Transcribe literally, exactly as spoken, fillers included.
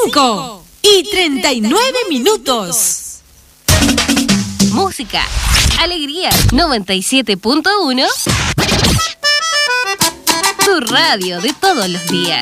cinco y treinta y nueve minutos. Música, alegría, noventa y siete punto uno. Tu radio de todos los días.